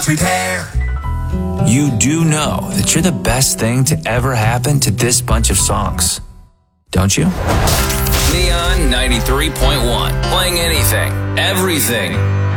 Prepare. You do know that you're the best thing to ever happen to this bunch of songs, don't you? Neon 93.1. Playing anything, everything.